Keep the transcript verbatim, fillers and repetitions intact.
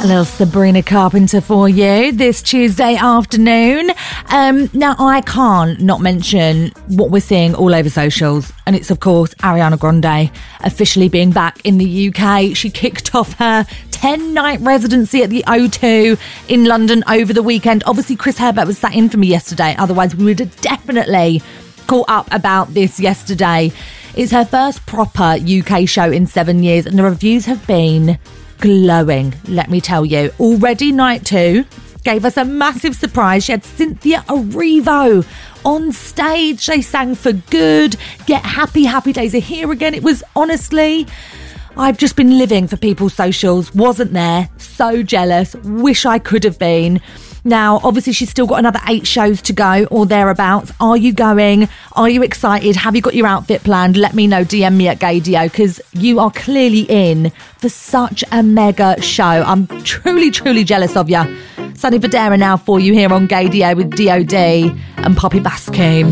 little Sabrina Carpenter for you this Tuesday afternoon. Um, now, I can't not mention what we're seeing all over socials, and it's, of course, Ariana Grande officially being back in the U K. She kicked off her ten-night residency at the O two in London over the weekend. Obviously, Chris Herbert was sat in for me yesterday, otherwise we would have definitely caught up about this yesterday. It's her first proper U K show in seven years, and the reviews have been glowing, let me tell you. Already night two gave us a massive surprise. She had Cynthia Erivo on stage. They sang For Good, Get Happy, Happy Days Are Here Again. It was honestly, I've just been living for people's socials. Wasn't there. So jealous. Wish I could have been. Now, obviously, she's still got another eight shows to go or thereabouts. Are you going? Are you excited? Have you got your outfit planned? Let me know. D M me at Gaydio, because you are clearly in for such a mega show. I'm truly, truly jealous of you. Sunny Fodera now for you here on Gaydio with D O D and Poppy Baskin.